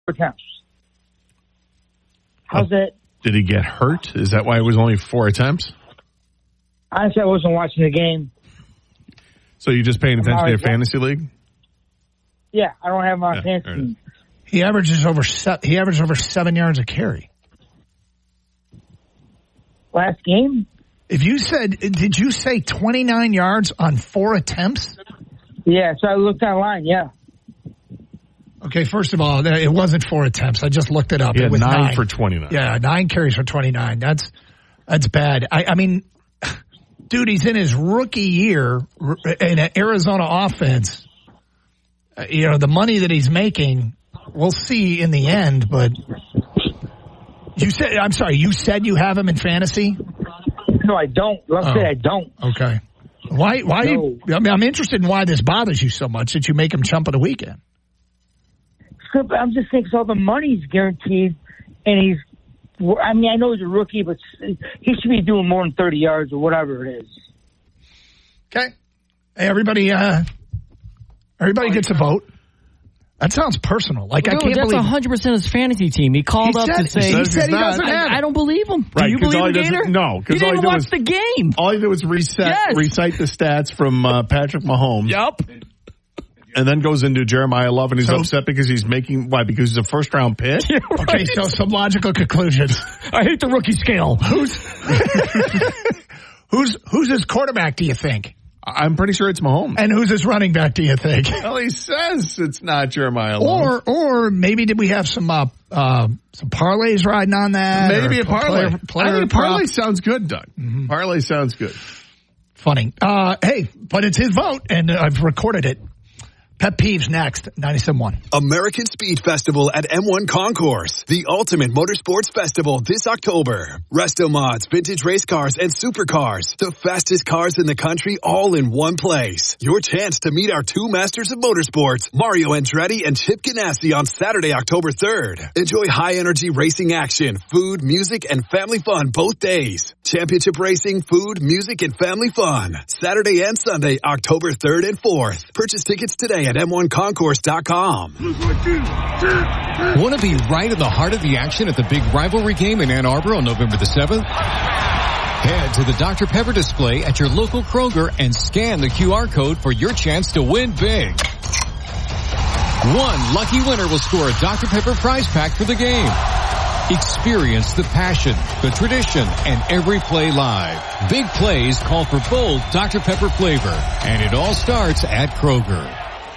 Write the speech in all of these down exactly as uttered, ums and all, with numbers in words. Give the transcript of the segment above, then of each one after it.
attempts. How's uh, that? Did he get hurt? Is that why it was only four attempts? Honestly, I wasn't watching the game. So you're just paying attention to your right, fantasy league? Yeah, I don't have my Yeah, fantasy there it is. team. He averages over se- he averages over seven yards a carry. Last game? If you said, did you say twenty-nine yards on four attempts? Yeah, so I looked online, yeah. Okay, first of all, it wasn't four attempts. I just looked it up. He it had was nine, nine for twenty-nine. Yeah, nine carries for twenty-nine. That's that's bad. I, I mean, dude, he's in his rookie year in an Arizona offense. Uh, you know, the money that he's making, we'll see in the end, but you said, I'm sorry, you said you have him in fantasy? No, I don't. Let's Oh. say I don't. Okay. Why, why, No. you, I mean, I'm interested in why this bothers you so much that you make him jump at the weekend. I'm just thinking all the money's guaranteed, and he's, I mean, I know he's a rookie, but he should be doing more than thirty yards or whatever it is. Okay. Hey, everybody, uh, everybody gets a vote. That sounds personal. Like, I No, can't that's believe one hundred percent his fantasy team. He called He up said- to say, he says said he he's doesn't not. have I, it. I don't believe him. Right, Do you 'cause believe all him, he does is- Gator? no, 'cause He didn't all he even did watch was- the game. All he did was reset, Yes. recite the stats from uh, Patrick Mahomes. Yup. And then goes into Jeremiah Love, and he's So- upset because he's making, why, because he's a first-round pick? Okay, so some logical conclusions. I hate the rookie scale. Who's who's who's his quarterback? Do you think? I'm pretty sure it's Mahomes. And who's his running back? Do you think? Well, he says it's not Jeremiah Love. Or or maybe did we have some uh, uh, some parlays riding on that? Maybe Or a parlay. Player, player I mean, parlay prop? sounds good, Doug. Mm-hmm. Parlay sounds good. Funny. Uh, hey, but it's his vote, and I've recorded it. Pet peeves next. ninety-seven point one. American Speed Festival at M one Concourse, the ultimate motorsports festival this October. Resto mods, vintage race cars, and supercars. The fastest cars in the country all in one place. Your chance to meet our two masters of motorsports, Mario Andretti and Chip Ganassi, on Saturday, October third. Enjoy high-energy racing action, food, music, and family fun both days. Championship racing, food, music, and family fun. Saturday and Sunday, October third and fourth. Purchase tickets today at M one concourse dot com. Want to be right in the heart of the action at the big rivalry game in Ann Arbor on November the seventh? Head to the Doctor Pepper display at your local Kroger and scan the Q R code for your chance to win big. One lucky winner will score a Doctor Pepper prize pack for the game. Experience the passion, the tradition, and every play live. Big plays call for bold Doctor Pepper flavor, and it all starts at Kroger.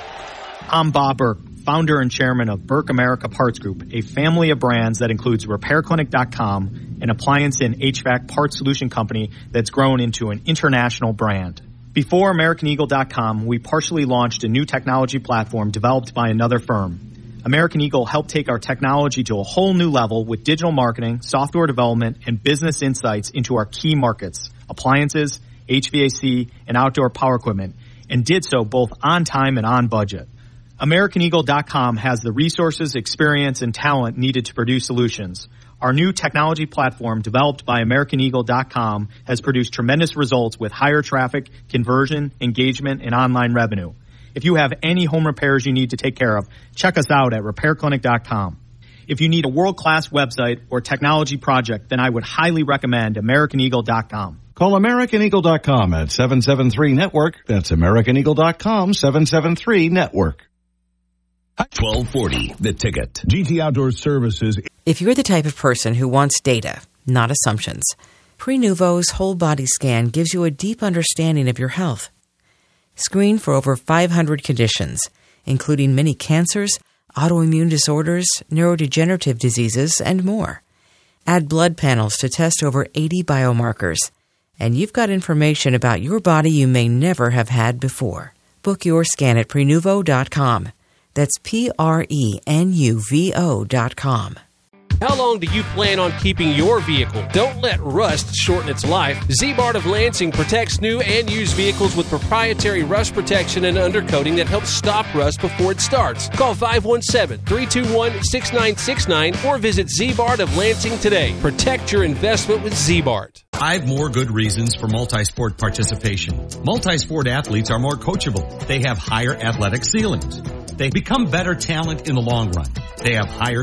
I'm Bob Burke, founder and chairman of Burke America Parts Group, a family of brands that includes repair clinic dot com, an appliance and H V A C parts solution company that's grown into an international brand. Before American Eagle dot com, we partially launched a new technology platform developed by another firm. American Eagle helped take our technology to a whole new level with digital marketing, software development, and business insights into our key markets, appliances, H V A C, and outdoor power equipment, and did so both on time and on budget. American Eagle dot com has the resources, experience, and talent needed to produce solutions. Our new technology platform, developed by American Eagle dot com, has produced tremendous results with higher traffic, conversion, engagement, and online revenue. If you have any home repairs you need to take care of, check us out at repair clinic dot com. If you need a world-class website or technology project, then I would highly recommend American Eagle dot com. Call American Eagle dot com at seven seven three network. That's American Eagle dot com, seven seven three network. twelve forty, The Ticket. G T Outdoor Services. If you're the type of person who wants data, not assumptions, Prenuvo's whole body scan gives you a deep understanding of your health. Screen for over five hundred conditions, including many cancers, autoimmune disorders, neurodegenerative diseases, and more. Add blood panels to test over eighty biomarkers, and you've got information about your body you may never have had before. Book your scan at Prenuvo dot com. That's P R E N U V O dot com. How long do you plan on keeping your vehicle? Don't let rust shorten its life. Z-Bart of Lansing protects new and used vehicles with proprietary rust protection and undercoating that helps stop rust before it starts. Call five one seven, three two one, six nine six nine or visit Z-Bart of Lansing today. Protect your investment with Z-Bart. Five more good reasons for multi-sport participation. Multi-sport athletes are more coachable. They have higher athletic ceilings. They become better talent in the long run. They have higher